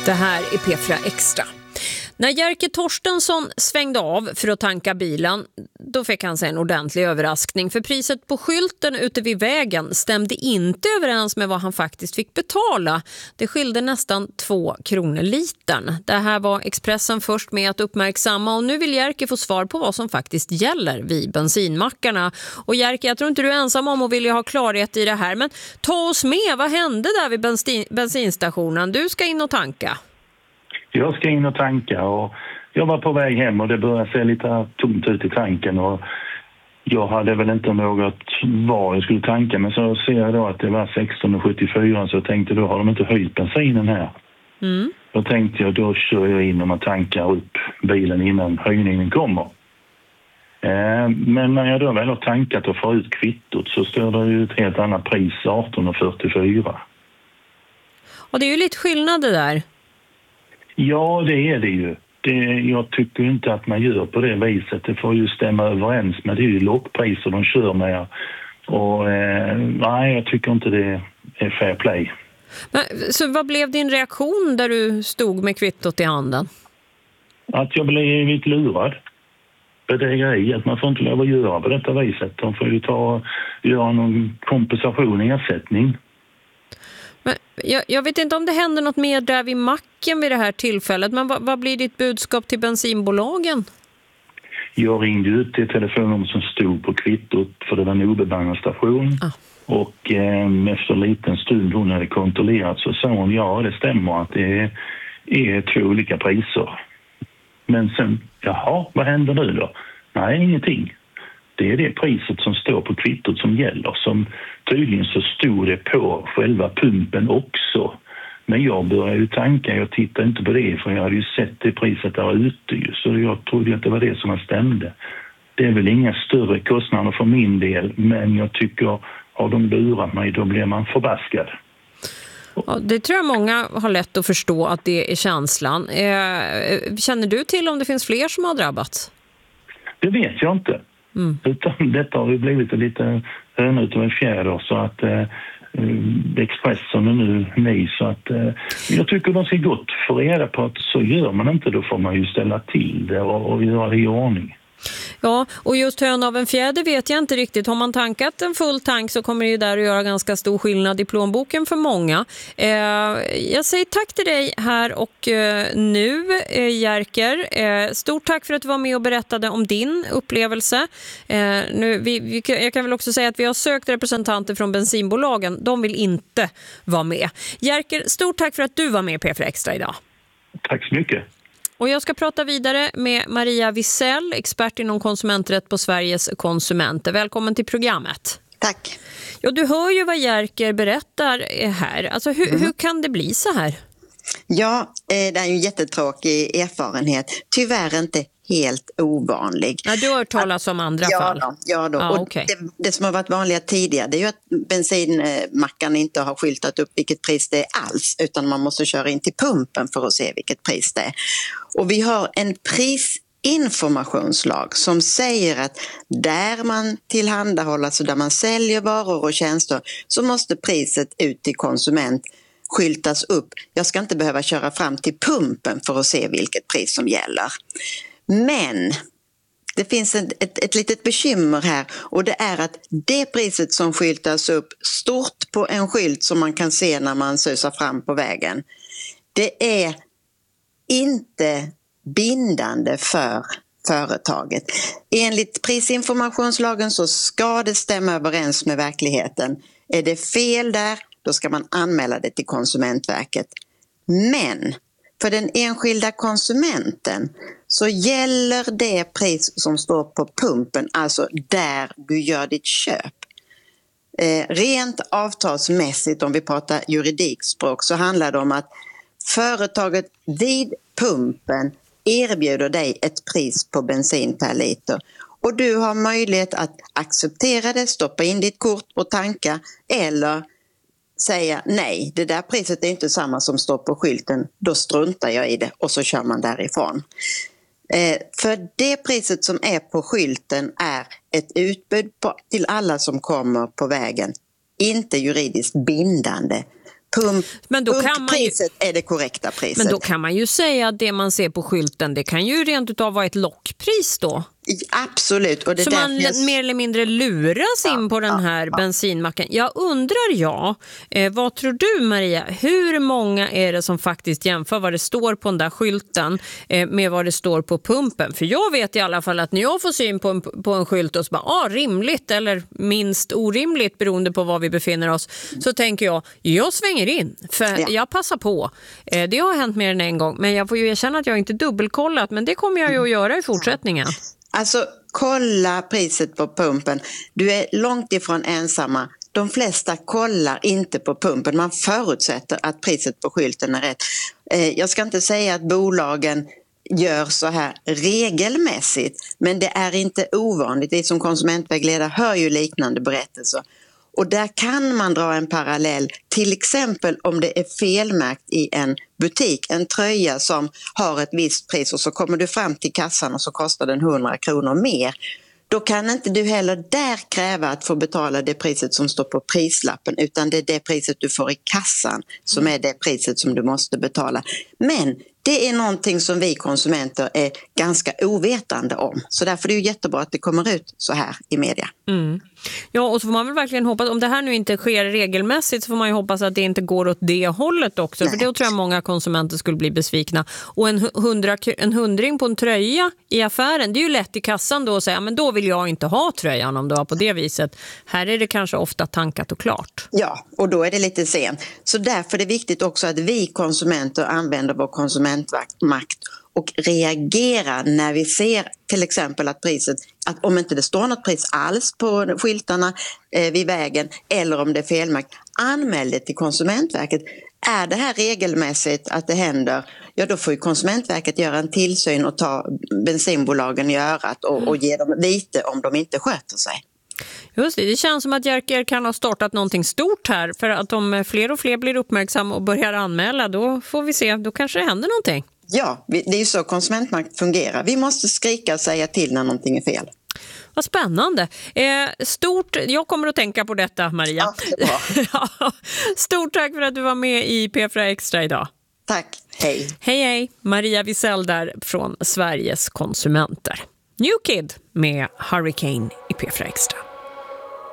Det här är P4 Extra. När Jerker Torstensson svängde av för att tanka bilen, då fick han sig en ordentlig överraskning. För priset på skylten ute vid vägen stämde inte överens med vad han faktiskt fick betala. Det skilde nästan 2 kronor litern. Det här var Expressen först med att uppmärksamma, och nu vill Jerker få svar på vad som faktiskt gäller vid bensinmackarna. Och Jerker, jag tror inte du är ensam om att vilja ha klarhet i det här, men ta oss med. Vad hände där vid bensinstationen? Du ska in och tanka. Jag ska in och tanka och jag var på väg hem och det började se lite tomt ut i tanken och jag hade väl inte något var jag skulle tanka, men så ser jag då att det var 16,74, så jag tänkte då har de inte höjt bensinen här. Då tänkte jag då kör jag in och man tankar upp bilen innan höjningen kommer. Men när jag då väl har tankat och får ut kvittot så står det ju ett helt annat pris, 18,44. Och det är ju lite skillnad det där. Ja, det är det ju. Jag tycker inte att man gör på det viset. Det får ju stämma överens med det är ju lockpriser de kör med. Och nej, jag tycker inte det är fair play. Men, så vad blev din reaktion där du stod med kvittot i handen? Att jag blev lite lurad. Bedrägeri, att man får inte lov att göra på detta viset. De får ju göra någon kompensation i ersättning. Men jag vet inte om det händer något mer där vid macken vid det här tillfället, men vad blir ditt budskap till bensinbolagen? Jag ringde ut till telefonnummer som stod på kvittot, för det var en obemannad station. Och efter en liten stund hon hade kontrollerat så sa hon ja, det stämmer att det är 2 olika priser. Men sen, jaha, vad händer nu då? Nej, ingenting. Det är det priset som står på kvittot som gäller. Som tydligen så stod det på själva pumpen också. Men jag började ju tanka, jag tittade inte på det för jag hade ju sett det priset där ute. Så jag trodde att det var det som stämde. Det är väl inga större kostnader för min del, men jag tycker har de lurat mig då blir man förbaskad. Ja, det tror jag många har lätt att förstå att det är känslan. Känner du till om det finns fler som har drabbats? Det vet jag inte. Utan detta har ju blivit lite höna utav en fjäder så att Expressen är nu ny, så att jag tycker de ska gott få reda på att så gör man inte, då får man ju ställa till det och göra det i ordning. Ja, och just hön av en fjäder vet jag inte riktigt. Har man tankat en full tank så kommer det ju där att göra ganska stor skillnad i plånboken för många. Jag säger tack till dig här och nu, Jerker. Stort tack för att du var med och berättade om din upplevelse. Jag kan väl också säga att vi har sökt representanter från bensinbolagen. De vill inte vara med. Jerker, stort tack för att du var med i P4 Extra idag. Tack så mycket. Och jag ska prata vidare med Maria Wisell, expert inom konsumenträtt på Sveriges konsumenter. Välkommen till programmet. Tack. Ja, du hör ju vad Jerker berättar här. Alltså, hur kan det bli så här? Ja, det är ju en jättetråkig erfarenhet. Tyvärr inte helt ovanlig. Ja, du har hört talas om andra fall. Ja då. Och okay. det som har varit vanliga tidigare, det är ju att bensinmackarna inte har skyltat upp vilket pris det är alls, utan man måste köra in till pumpen för att se vilket pris det är. Och vi har en prisinformationslag som säger att där man tillhandahåller, alltså där man säljer varor och tjänster, så måste priset ut till konsument skyltas upp. Jag ska inte behöva köra fram till pumpen för att se vilket pris som gäller. Men det finns ett litet bekymmer här, och det är att det priset som skyltas upp stort på en skylt som man kan se när man susar fram på vägen, det är inte bindande för företaget. Enligt prisinformationslagen så ska det stämma överens med verkligheten. Är det fel där, då ska man anmäla det till Konsumentverket. Men för den enskilda konsumenten så gäller det pris som står på pumpen, alltså där du gör ditt köp. Rent avtalsmässigt, om vi pratar juridikspråk, så handlar det om att företaget vid pumpen erbjuder dig ett pris på bensin per liter. Och du har möjlighet att acceptera det, stoppa in ditt kort och tanka, eller säga nej, det där priset är inte samma som står på skylten, då struntar jag i det, och så kör man därifrån. För det priset som är på skylten är ett utbud till alla som kommer på vägen, inte juridiskt bindande. Pumppriset är det korrekta priset. Men då kan man ju säga att det man ser på skylten, det kan ju rent utav vara ett lockpris då. Absolut. Och det så man mer eller mindre luras in på den här bensinmacken. Jag undrar vad tror du Maria, hur många är det som faktiskt jämför vad det står på den där skylten med vad det står på pumpen? För jag vet i alla fall att när jag får syn på en skylt och så bara, rimligt eller minst orimligt beroende på var vi befinner oss, så tänker jag svänger in, för jag passar på. Det har hänt mer än en gång, men jag får ju erkänna att jag inte dubbelkollat, men det kommer jag ju att göra i fortsättningen. Alltså, kolla priset på pumpen. Du är långt ifrån ensamma. De flesta kollar inte på pumpen. Man förutsätter att priset på skylten är rätt. Jag ska inte säga att bolagen gör så här regelmässigt, men det är inte ovanligt. Vi som konsumentvägledare hör ju liknande berättelser. Och där kan man dra en parallell, till exempel om det är felmärkt i en butik, en tröja som har ett visst pris och så kommer du fram till kassan och så kostar den 100 kronor mer. Då kan inte du heller där kräva att få betala det priset som står på prislappen, utan det är det priset du får i kassan som är det priset som du måste betala. Men det är någonting som vi konsumenter är ganska ovetande om. Så därför är det ju jättebra att det kommer ut så här i media. Mm. Ja, och så får man väl verkligen hoppas, om det här nu inte sker regelmässigt, så får man ju hoppas att det inte går åt det hållet också. Nej. För då tror jag många konsumenter skulle bli besvikna. Och en hundring på en tröja i affären, det är ju lätt i kassan då att säga, men då vill jag inte ha tröjan om det var på det viset. Här är det kanske ofta tankat och klart. Ja, och då är det lite sent. Så därför är det viktigt också att vi konsumenter använder vår konsumentmakt och reagerar när vi ser till exempel att priset, att om inte det står något pris alls på skyltarna vid vägen eller om det är felmärkt, anmäl det till Konsumentverket. Är det här regelmässigt att det händer, ja då får ju Konsumentverket göra en tillsyn och ta bensinbolagen i örat och ge dem vite om de inte sköter sig. Just det känns som att Jerker kan ha startat någonting stort här, för att om fler och fler blir uppmärksamma och börjar anmäla, då får vi se, då kanske det händer någonting. Ja, det är ju så konsumentmakt fungerar. Vi måste skrika och säga till när någonting är fel. Vad spännande. Stort, jag kommer att tänka på detta, Maria. Ja, stort tack för att du var med i P4 Extra idag. Tack, hej. Hej. Maria Wisell där från Sveriges konsumenter. New Kid med Hurricane i P4 Extra.